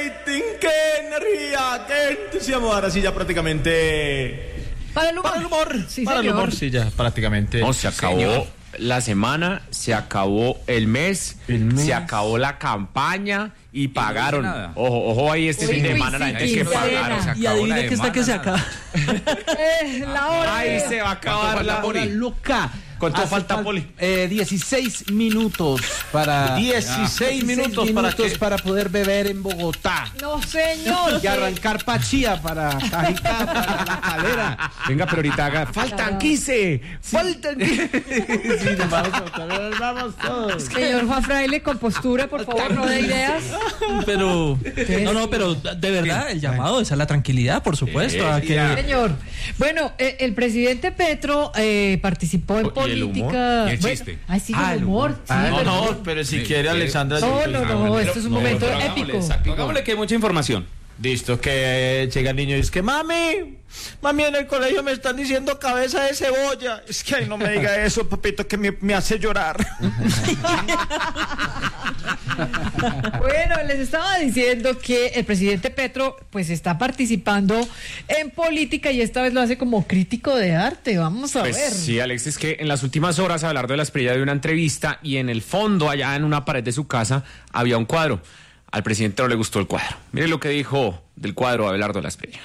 rating, qué energía, qué entusiasmo. Ahora sí ya prácticamente... Para el humor. Sí, para el humor, sí, ya prácticamente. No, se acabó la semana, se acabó el mes, se acabó la campaña y pagaron. Ojo ahí este fin de semana la gente que pagaron. Y adivina que está que se acaba. La hora. Ahí se va a acabar la hora loca. ¿Cuánto falta, Poli? 16 minutos para... 16 minutos para poder beber en Bogotá. No, señor. Y arrancar Pachía para Cajicá, para La Calera. Venga, pero ahorita haga. ¡Faltan 15! ¡Faltan 15! Sí, nos vamos todos. Señor Juan Fraile, con postura, por favor, no de ideas. Pero, pero de verdad, el llamado es a la tranquilidad, por supuesto. A que... Señor, bueno, el presidente Petro participó en política. ¿Y el humor? ¿Y el chiste? Ay, sí, el humor. Sí, pero si quiere Alexandra... No, esto es un momento épico. Hagámosle que hay mucha información. Listo, que llega el niño y dice que mami, en el colegio me están diciendo cabeza de cebolla. Es que ay, no me diga eso, papito, que me hace llorar. Bueno, les estaba diciendo que el presidente Petro pues está participando en política y esta vez lo hace como crítico de arte. Vamos a ver. Sí, Alex, es que en las últimas horas Abelardo de la Espriella dio una entrevista y en el fondo, allá en una pared de su casa, había un cuadro. Al presidente no le gustó el cuadro. Mire lo que dijo del cuadro Abelardo de la Espriella.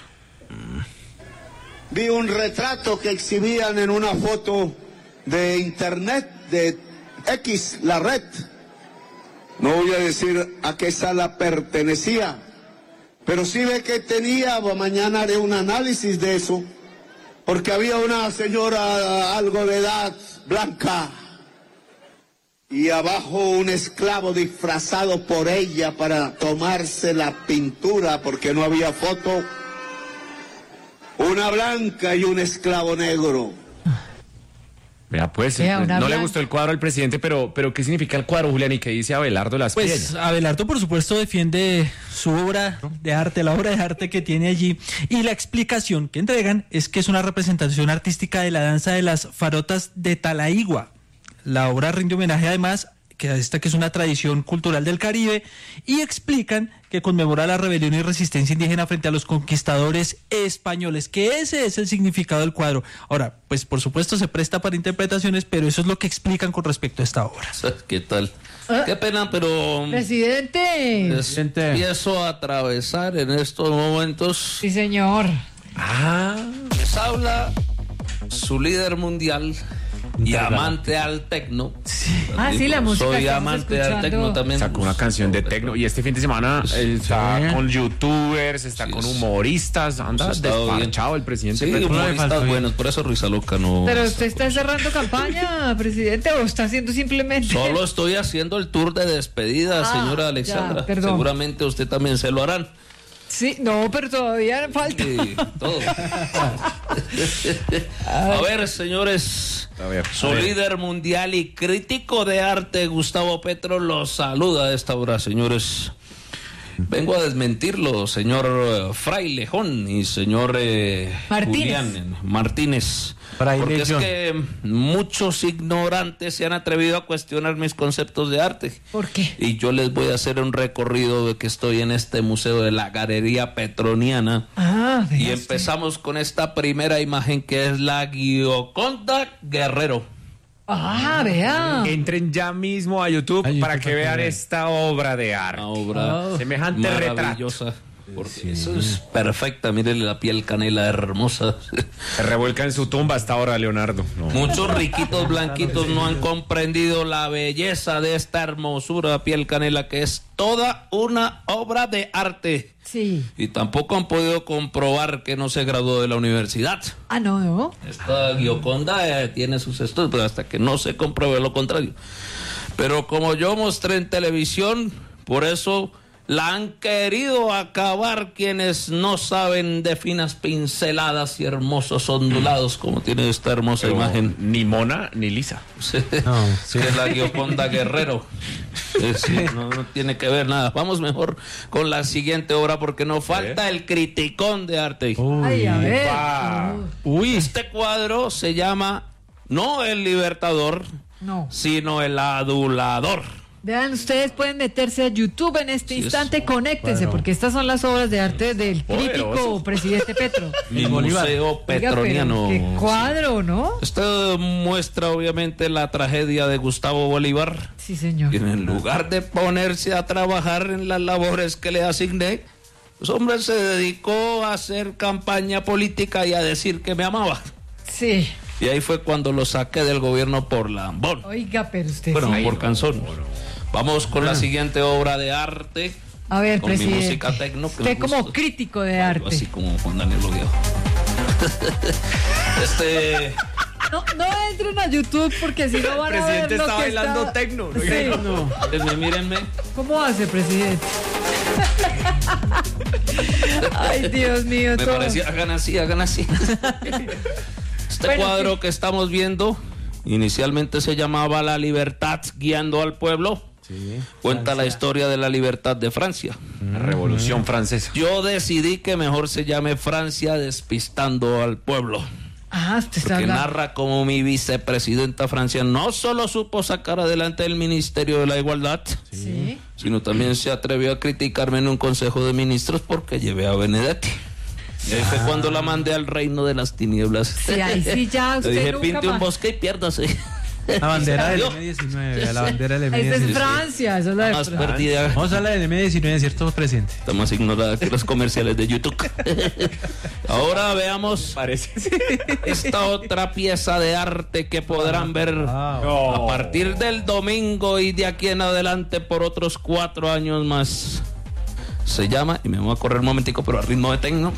Vi un retrato que exhibían en una foto de internet, de X, la red. No voy a decir a qué sala pertenecía, pero sí ve que tenía, mañana haré un análisis de eso, porque había una señora algo de edad, blanca, y abajo un esclavo disfrazado por ella para tomarse la pintura, porque no había foto. Una blanca y un esclavo negro. Vea, pues, no le gustó el cuadro al presidente, pero ¿qué significa el cuadro, Julián? ¿Y qué dice Abelardo de la Espriella? Pues Abelardo, por supuesto, defiende su obra de arte, la obra de arte que tiene allí, y la explicación que entregan es que es una representación artística de la danza de las farotas de Talaigua. La obra rinde homenaje además que es una tradición cultural del Caribe, y explican que conmemora la rebelión y resistencia indígena frente a los conquistadores españoles, que ese es el significado del cuadro. Ahora, pues por supuesto se presta para interpretaciones, pero eso es lo que explican con respecto a esta obra. ¿Qué tal? Qué pena, pero... Presidente. Empiezo a atravesar en estos momentos... Sí, señor. Les habla su líder mundial... y amante al tecno. Sí, la música. Soy amante al tecno también. Sacó una canción de tecno y este fin de semana está con youtubers, está con humoristas, anda desparchado el presidente. Sí, humoristas buenos, por eso Risa Loca no. Pero usted está cerrando campaña, presidente, o está haciendo simplemente. Solo estoy haciendo el tour de despedida, señora Alexandra. Ya, seguramente usted también se lo harán. Sí, no, pero todavía falta. Sí, todo. A ver, señores, su líder mundial y crítico de arte, Gustavo Petro, los saluda a esta hora, señores. Vengo a desmentirlo, señor Frailejón y señor Julián Martínez. Porque es que muchos ignorantes se han atrevido a cuestionar mis conceptos de arte. ¿Por qué? Y yo les voy a hacer un recorrido de que estoy en este museo de la Galería Petroniana. Y empezamos con esta primera imagen que es la Gioconda Guerrero. Vea. Entren ya mismo a YouTube para que vean esta obra de arte. Una obra semejante maravillosa. retrato. Porque eso es perfecta, mírenle la piel canela hermosa. Se revuelca en su tumba hasta ahora, Leonardo. Muchos riquitos blanquitos no han comprendido la belleza de esta hermosura piel canela, que es toda una obra de arte. Sí. Y tampoco han podido comprobar que no se graduó de la universidad. No. Esta Gioconda tiene sus estudios, pero hasta que no se compruebe lo contrario. Pero como yo mostré en televisión, por eso la han querido acabar quienes no saben de finas pinceladas y hermosos ondulados como tiene esta hermosa imagen. Ni mona ni lisa. Sí. Es la Gioconda Guerrero. No tiene que ver nada. Vamos mejor con la siguiente obra porque nos falta el criticón de arte. A ver. Este cuadro se llama no el Libertador, sino el Adulador. Vean, ustedes pueden meterse a YouTube en este instante, conéctense, porque estas son las obras de arte del crítico Poderoso. presidente Petro. Mi museo Oiga, pero petroniano. qué cuadro, ¿no? Esto muestra obviamente la tragedia de Gustavo Bolívar. Sí, señor. Y en lugar de ponerse a trabajar en las labores que le asigné, pues hombre se dedicó a hacer campaña política y a decir que me amaba. Sí. Y ahí fue cuando lo saqué del gobierno por lambón. Oiga, pero usted Bueno, sí. por cansón. Vamos con la siguiente obra de arte. A ver, con mi presidente. música tecno. que Usted me como gusta. crítico de Algo arte. así como Juan Daniel Oviedo. No entren a YouTube porque si no van a ver presidente lo está que bailando está... tecno, ¿no? Sí. Mírenme. ¿Cómo hace, presidente? Ay, Dios mío. Me todo. parecía, hagan así, hagan así. Este Bueno, cuadro sí. que estamos viendo, inicialmente se llamaba La Libertad guiando al pueblo. Cuenta la historia de la libertad de Francia. La Revolución Francesa. Yo decidí que mejor se llame Francia despistando al pueblo. Ah, usted está Porque hablando. narra como mi vicepresidenta Francia no solo supo sacar adelante el Ministerio de la Igualdad, Sí. sino también se atrevió a criticarme en un consejo de ministros porque llevé a Benedetti. Y ahí fue cuando la mandé al reino de las tinieblas. Sí, ahí sí ya Le usted dije, nunca pinte un más. bosque y piérdase. La bandera del Yo. M19, la bandera del Esa es M19. Francia, esa es la de Más Francia. perdida. Vamos a hablar del M19, ¿cierto, presidente? Está más ignorada que los comerciales de YouTube. Ahora veamos Parece. esta otra pieza de arte que podrán ver a partir del domingo y de aquí en adelante por otros 4 años más. Se llama, y me voy a correr un momentico, pero a ritmo de tecno.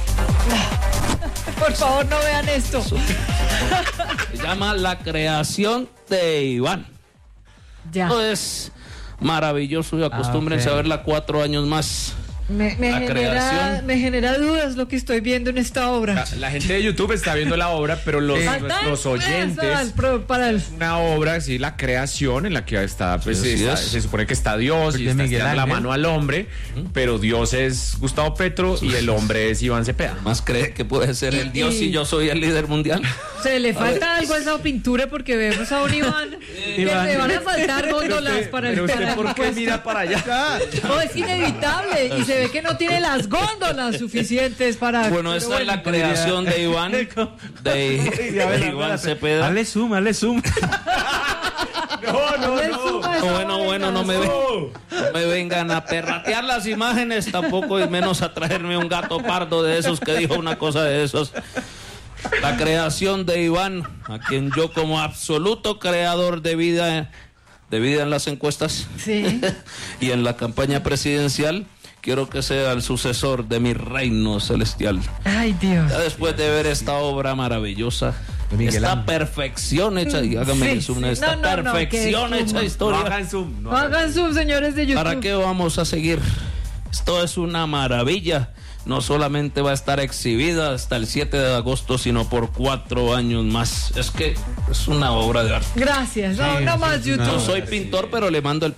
Por favor, no vean esto. Se llama La creación de Iván. Ya. Esto es maravilloso y acostúmbrense ok. a verla 4 años más. Me La creación. genera dudas lo que estoy viendo en esta obra. La gente de YouTube está viendo la obra, pero los Eso, oyentes... para el... Una obra, sí, la creación en la que está, pues Sí, está- es. se supone que está Dios y De está Miguel estirando la Ángel. mano al hombre, pero Dios es Gustavo Petro y el hombre es Iván Cepeda. Más cree que puede ser el Dios y- y yo soy el líder mundial. Se le falta algo a esa pintura porque vemos a un Iván que Iván. le van a faltar góndolas para el Pero usted, para el ¿por qué puesto. mira para allá? No, es inevitable y se ve que no tiene las góndolas suficientes para... Bueno, pero esta es la creación de Iván, de Iván Cepeda. Hazle zoom. le suma esa Bueno, no me vengan a perratear las imágenes tampoco y menos a traerme un gato pardo de esos que dijo una cosa de esos. La creación de Iván, a quien yo como absoluto creador de vida en las encuestas Sí. y en la campaña presidencial, quiero que sea el sucesor de mi reino celestial. Ay, Dios. Ya después de ver esta obra maravillosa, esta perfección hecha, y háganme Sí, zoom, sí. esta No, perfección que hecha zoom. historia. No hagan zoom, señores de YouTube. ¿Para qué vamos a seguir? Esto es una maravilla. No solamente va a estar exhibida hasta el 7 de agosto, sino por 4 años más. Es que es una obra de arte. Gracias. No más YouTube. Yo soy pintor, pero le mando el